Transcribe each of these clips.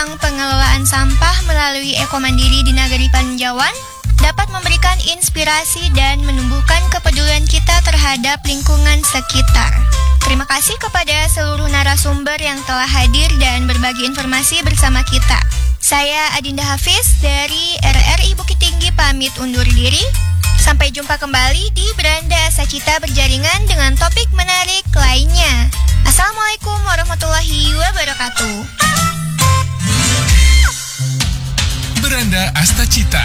tentang pengelolaan sampah melalui Ekomandiri di Nagari Paninjauan dapat memberikan inspirasi dan menumbuhkan kepedulian kita terhadap lingkungan sekitar. Terima kasih kepada seluruh narasumber yang telah hadir dan berbagi informasi bersama kita. Saya Adinda Hafiz dari RRI Bukit Tinggi pamit undur diri. Sampai jumpa kembali di Beranda Asacita berjaringan dengan topik menarik lainnya. Assalamualaikum warahmatullahi wabarakatuh. Beranda Astacita.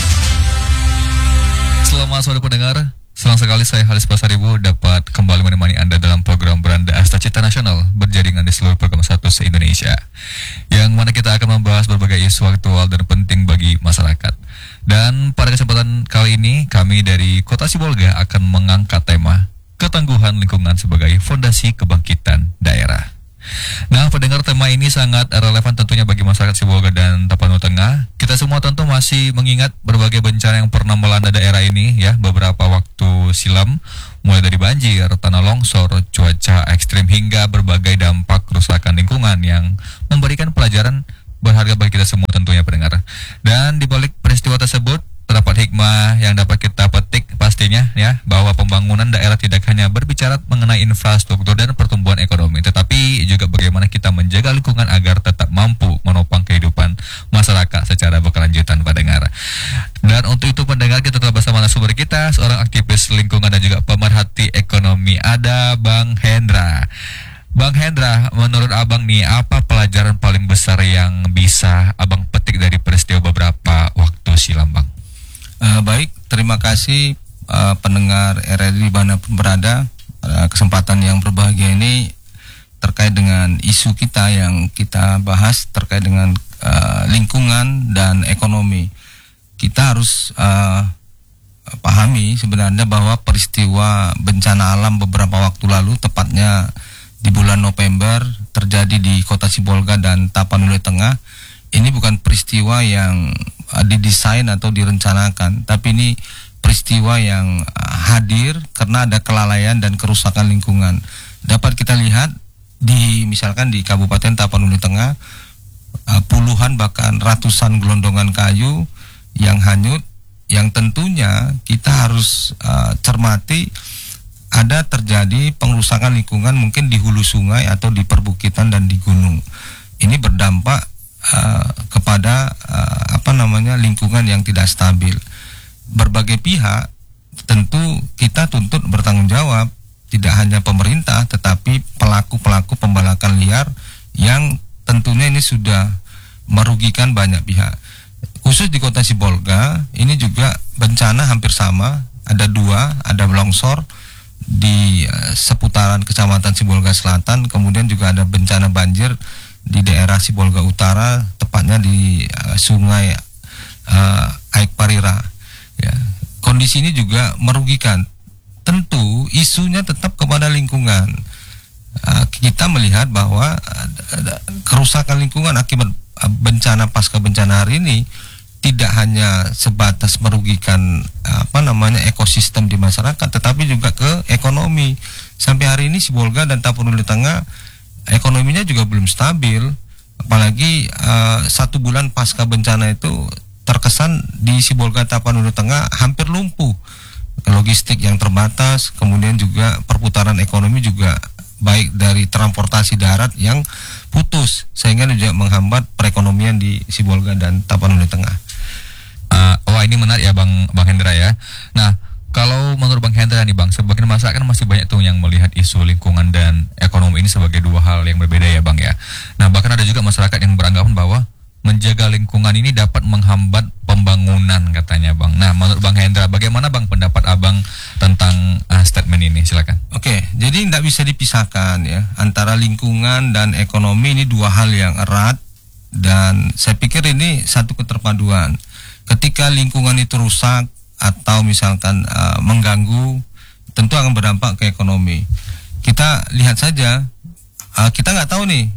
Selamat sore pendengar. Senang sekali saya Halis Pasaribu dapat kembali menemani Anda dalam program Beranda Astacita Nasional berjaringan di seluruh program 1 se-Indonesia, yang mana kita akan membahas berbagai isu aktual dan penting bagi masyarakat. Dan pada kesempatan kali ini kami dari Kota Sibolga akan mengangkat tema ketangguhan lingkungan sebagai fondasi kebangkitan daerah. Nah, pendengar, tema ini sangat relevan tentunya bagi masyarakat Sibolga dan Tapanuli Tengah. Kita semua tentu masih mengingat berbagai bencana yang pernah melanda daerah ini ya beberapa waktu silam, mulai dari banjir, tanah longsor, cuaca ekstrim hingga berbagai dampak kerusakan lingkungan yang memberikan pelajaran berharga bagi kita semua tentunya pendengar. Dan di balik peristiwa tersebut terdapat hikmah yang dapat kita petik pastinya ya, bahwa pembangunan daerah tidak hanya berbicara mengenai infrastruktur dan pertumbuhan ekonomi, tetapi juga bagaimana kita menjaga lingkungan agar tetap mampu menopang kehidupan masyarakat secara berkelanjutan pendengar. Dan untuk itu pendengar, kita telah bersama narasumber kita, seorang aktivis lingkungan dan juga pemerhati ekonomi, ada Bang Hendra. Bang Hendra, menurut Abang nih, apa pelajaran paling besar yang bisa Abang petik dari peristiwa beberapa waktu silam, Bang? Baik, terima kasih pendengar RRI dimanapun berada. Kesempatan yang berbahagia ini terkait dengan isu kita yang kita bahas terkait dengan lingkungan dan ekonomi. Kita harus pahami sebenarnya bahwa peristiwa bencana alam beberapa waktu lalu, tepatnya di bulan November, terjadi di Kota Sibolga dan Tapanuli Tengah. Ini bukan peristiwa yang didesain atau direncanakan, tapi ini peristiwa yang hadir karena ada kelalaian dan kerusakan lingkungan. Dapat kita lihat misalkan di Kabupaten Tapanuli Tengah, puluhan bahkan ratusan gelondongan kayu yang hanyut, yang tentunya kita harus cermati. Ada terjadi pengerusakan lingkungan mungkin di hulu sungai atau di perbukitan dan di gunung. Ini berdampak kepada lingkungan yang tidak stabil. Berbagai pihak tentu kita tuntut bertanggung jawab, tidak hanya pemerintah tetapi pelaku-pelaku pembalakan liar yang tentunya ini sudah merugikan banyak pihak. Khusus di Kota Sibolga ini juga bencana hampir sama, ada dua, ada longsor di seputaran Kecamatan Sibolga Selatan, kemudian juga ada bencana banjir di daerah Sibolga Utara, tepatnya di sungai Aik Parira ya. Kondisi ini juga merugikan. Tentu isunya tetap kepada lingkungan. Kita melihat bahwa kerusakan lingkungan akibat bencana pasca bencana hari ini tidak hanya sebatas merugikan ekosistem di masyarakat, tetapi juga ke ekonomi. Sampai hari ini Sibolga dan Tapanuli Tengah ekonominya juga belum stabil, apalagi 1 bulan pasca bencana itu terkesan di Sibolga Tapanuli Tengah hampir lumpuh, logistik yang terbatas, kemudian juga perputaran ekonomi juga baik dari transportasi darat yang putus, sehingga juga menghambat perekonomian di Sibolga dan Tapanuli Tengah. Wah, ini menarik ya Bang Hendra ya. Nah, kalau menurut Bang Hendra nih Bang, sebagian masyarakat masih banyak tuh yang melihat isu lingkungan dan ekonomi ini sebagai dua hal yang berbeda ya Bang ya. Nah, bahkan ada juga masyarakat yang beranggapan bahwa menjaga lingkungan ini dapat menghambat pembangunan katanya Bang. Nah, menurut Bang Hendra, bagaimana Bang pendapat Abang tentang statement ini? Silakan. Oke, jadi tidak bisa dipisahkan ya antara lingkungan dan ekonomi, ini dua hal yang erat dan saya pikir ini satu keterpaduan. Ketika lingkungan itu rusak atau misalkan mengganggu, tentu akan berdampak ke ekonomi. Kita lihat saja, kita nggak tahu nih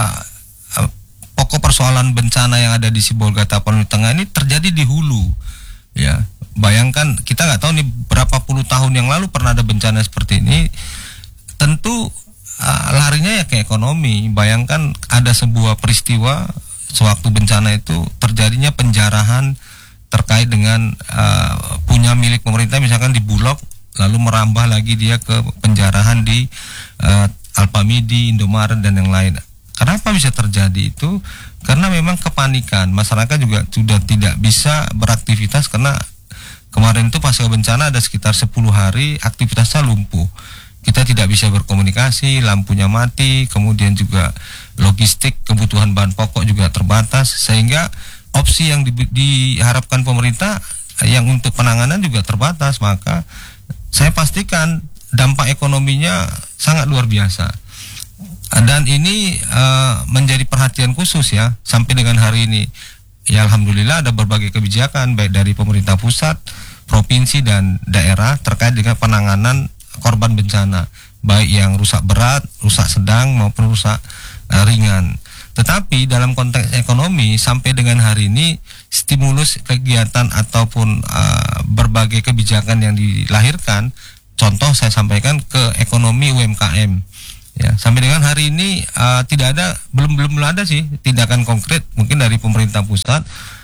pokok persoalan bencana yang ada di Sibolga Tapanuli Tengah ini terjadi di hulu ya. Bayangkan, kita nggak tahu nih berapa puluh tahun yang lalu pernah ada bencana seperti ini. Tentu larinya ya ke ekonomi. Bayangkan ada sebuah peristiwa sewaktu bencana itu terjadinya penjarahan terkait dengan punya milik pemerintah, misalkan di Bulog, lalu merambah lagi dia ke penjarahan di Alpamidi, Indomaret dan yang lain. Kenapa bisa terjadi itu? Karena memang kepanikan, masyarakat juga sudah tidak bisa beraktivitas karena kemarin itu pasca bencana ada sekitar 10 hari aktivitasnya lumpuh. Kita tidak bisa berkomunikasi, lampunya mati, kemudian juga logistik, kebutuhan bahan pokok juga terbatas, sehingga opsi yang diharapkan pemerintah yang untuk penanganan juga terbatas. Maka saya pastikan dampak ekonominya sangat luar biasa. Dan ini menjadi perhatian khusus ya, sampai dengan hari ini. Ya alhamdulillah ada berbagai kebijakan baik dari pemerintah pusat, provinsi dan daerah terkait dengan penanganan korban bencana, baik yang rusak berat, rusak sedang maupun rusak ringan. Tetapi dalam konteks ekonomi sampai dengan hari ini stimulus kegiatan ataupun berbagai kebijakan yang dilahirkan, contoh saya sampaikan ke ekonomi UMKM. Ya, sampai dengan hari ini tidak ada, belum ada sih tindakan konkret mungkin dari pemerintah pusat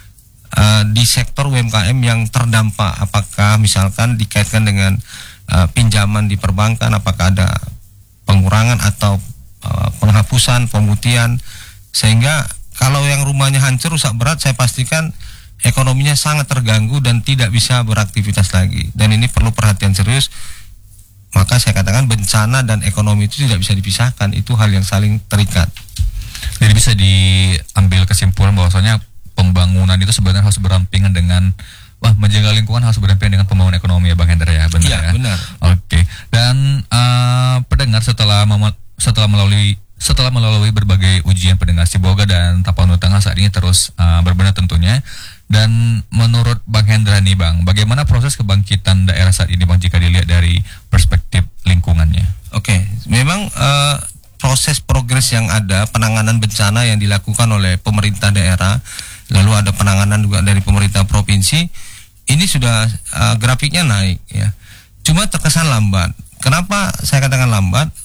di sektor UMKM yang terdampak. Apakah misalkan dikaitkan dengan pinjaman di perbankan, apakah ada pengurangan atau penghapusan pemutihan, sehingga kalau yang rumahnya hancur rusak berat, saya pastikan ekonominya sangat terganggu dan tidak bisa beraktivitas lagi, dan ini perlu perhatian serius. Maka saya katakan bencana dan ekonomi itu tidak bisa dipisahkan, itu hal yang saling terikat. Jadi bisa diambil kesimpulan bahwasanya pembangunan itu sebenarnya harus berampingan dengan menjaga lingkungan, harus berampingan dengan pembangunan ekonomi ya Bang Hendra ya, benar ya? Benar. Oke. Dan pendengar setelah melalui berbagai ujian pendengar Sibolga dan Tapanuli Tengah saat ini terus berbenah tentunya. Dan menurut Bang Hendra nih Bang, bagaimana proses kebangkitan daerah saat ini Bang jika dilihat dari perspektif lingkungannya? Oke, memang proses progres yang ada, penanganan bencana yang dilakukan oleh pemerintah daerah, lalu ada penanganan juga dari pemerintah provinsi, ini sudah grafiknya naik ya. Cuma terkesan lambat. Kenapa saya katakan lambat?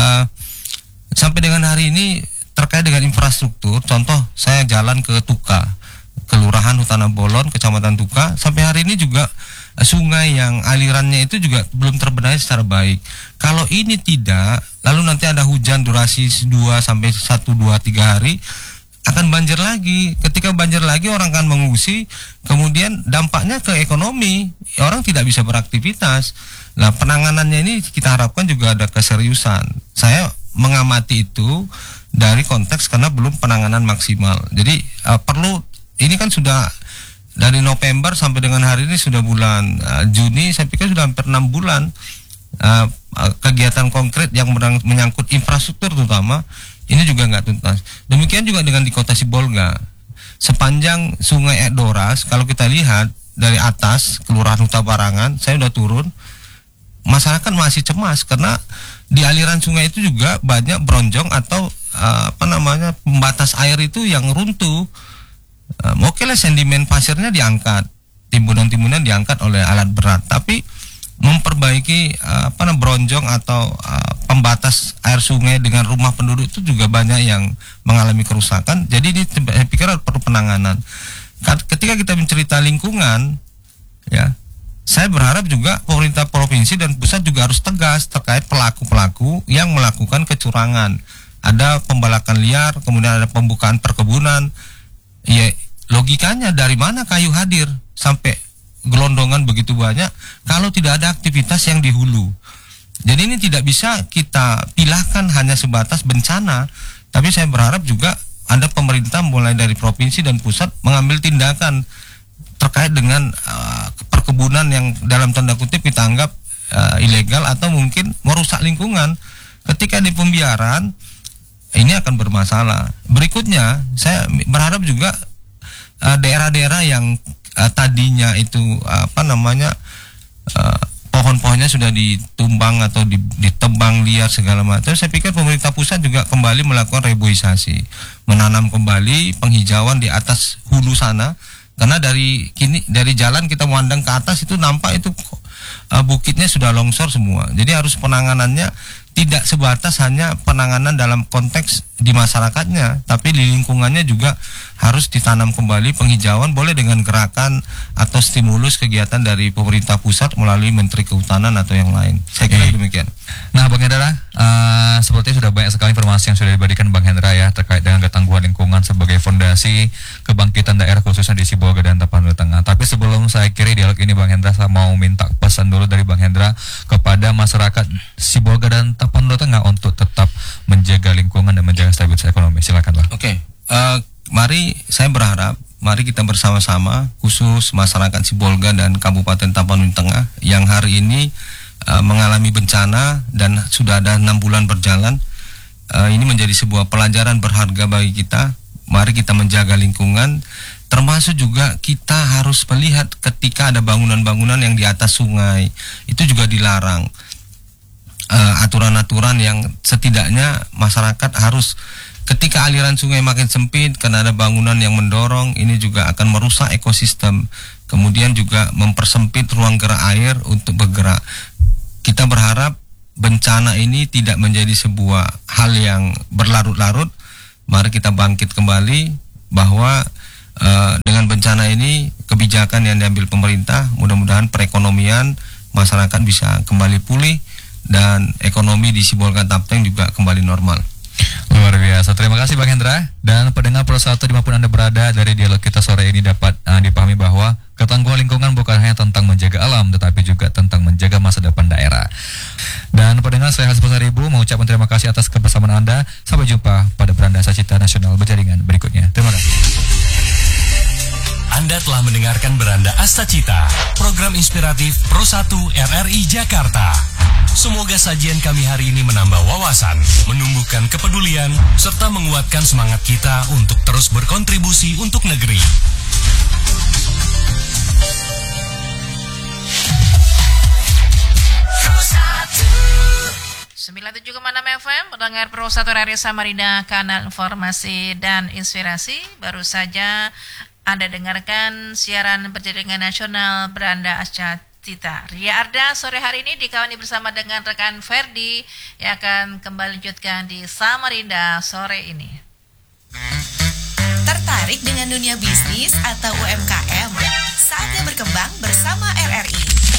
Sampai dengan hari ini terkait dengan infrastruktur, contoh saya jalan ke Tuka, Kelurahan Hutana Bolon, Kecamatan Tuka, sampai hari ini juga sungai yang alirannya itu juga belum terbenahi secara baik. Kalau ini tidak, lalu nanti ada hujan durasi 2 sampai 1, 2, 3 hari, akan banjir lagi. Ketika banjir lagi orang akan mengungsi, kemudian dampaknya ke ekonomi, orang tidak bisa beraktivitas. Nah, penanganannya ini kita harapkan juga ada keseriusan. Saya mengamati itu dari konteks karena belum penanganan maksimal. Jadi perlu, ini kan sudah dari November sampai dengan hari ini sudah bulan Juni, saya pikir sudah hampir 6 bulan kegiatan konkret yang menyangkut infrastruktur terutama ini juga nggak tuntas. Demikian juga dengan di kota Sibolga, sepanjang Sungai Edoras, kalau kita lihat dari atas Kelurahan Huta Barangan, saya udah turun, masyarakat masih cemas karena di aliran sungai itu juga banyak bronjong atau pembatas air itu yang runtuh. Oke lah, sedimen pasirnya diangkat, timbunan-timbunan diangkat oleh alat berat, tapi memperbaiki bronjong atau pembatas air sungai dengan rumah penduduk itu juga banyak yang mengalami kerusakan. Jadi ini saya pikir perlu penanganan. Ketika kita mencerita lingkungan, ya, saya berharap juga pemerintah provinsi dan pusat juga harus tegas terkait pelaku-pelaku yang melakukan kecurangan. Ada pembalakan liar, kemudian ada pembukaan perkebunan. Ya, logikanya dari mana kayu hadir sampai gelondongan begitu banyak kalau tidak ada aktivitas yang di hulu. Jadi ini tidak bisa kita pilahkan hanya sebatas bencana, tapi saya berharap juga ada pemerintah mulai dari provinsi dan pusat mengambil tindakan terkait dengan perkebunan yang dalam tanda kutip kita anggap ilegal atau mungkin merusak lingkungan. Ketika di pembiaran, ini akan bermasalah. Berikutnya, saya berharap juga daerah-daerah yang tadinya itu pohon-pohonnya sudah ditumbang atau ditebang liar segala macam, saya pikir pemerintah pusat juga kembali melakukan reboisasi, menanam kembali penghijauan di atas hulu sana, karena dari jalan kita memandang ke atas itu nampak itu bukitnya sudah longsor semua. Jadi harus penanganannya tidak sebatas hanya penanganan dalam konteks di masyarakatnya, tapi di lingkungannya juga harus ditanam kembali penghijauan, boleh dengan gerakan atau stimulus kegiatan dari pemerintah pusat melalui Menteri Kehutanan atau yang lain. Saya kira demikian. Nah, Bang Hendra, sepertinya sudah banyak sekali informasi yang sudah diberikan Bang Hendra ya terkait dengan ketangguhan lingkungan sebagai fondasi kebangkitan daerah khususnya di Sibolga dan Tapanuli Tengah. Tapi sebelum saya akhiri dialog ini, Bang Hendra, saya mau minta pesan dulu dari Bang Hendra kepada masyarakat Sibolga dan Tapanuli Tengah untuk tetap menjaga lingkungan dan menjaga stabilitas ekonomi. Silakan, Bang. Oke, mari saya berharap, mari kita bersama-sama, khusus masyarakat Sibolga dan Kabupaten Tapanuli Tengah yang hari ini mengalami bencana dan sudah ada 6 bulan berjalan. Ini menjadi sebuah pelajaran berharga bagi kita. Mari kita menjaga lingkungan, termasuk juga kita harus melihat ketika ada bangunan-bangunan yang di atas sungai, itu juga dilarang. Aturan-aturan yang setidaknya masyarakat harus, ketika aliran sungai makin sempit karena ada bangunan yang mendorong, ini juga akan merusak ekosistem, kemudian juga mempersempit ruang gerak air untuk bergerak. Kita berharap bencana ini tidak menjadi sebuah hal yang berlarut-larut. Mari kita bangkit kembali bahwa dengan bencana ini kebijakan yang diambil pemerintah, mudah-mudahan perekonomian masyarakat bisa kembali pulih dan ekonomi di Sibolga Tapteng juga kembali normal. Luar biasa, terima kasih Bang Hendra. Dan pendengar Pro 1 dimanapun Anda berada, dari dialog kita sore ini dapat dipahami bahwa ketangguhan lingkungan bukan hanya tentang menjaga alam, tetapi juga tentang menjaga masa depan daerah. Dan pendengar, saya Halis Pasaribu mengucapkan terima kasih atas kebersamaan Anda. Sampai jumpa pada Beranda Asta Cita Nasional berjaringan berikutnya. Terima kasih. Anda telah mendengarkan Beranda Asta Cita, program inspiratif Pro 1 RRI Jakarta. Semoga sajian kami hari ini menambah wawasan, menumbuhkan kepedulian, serta menguatkan semangat kita untuk terus berkontribusi untuk negeri. 97,6 FM, mendengar Pro 1 RRI Samarinda, kanal informasi dan inspirasi. Baru saja Anda dengarkan siaran berjaringan nasional Beranda Asta Cita. Ria Arda sore hari ini dikawani bersama dengan rekan Ferdi yang akan kembali lanjutkan di Samarinda sore ini. Tertarik dengan dunia bisnis atau UMKM? Saatnya berkembang bersama RRI.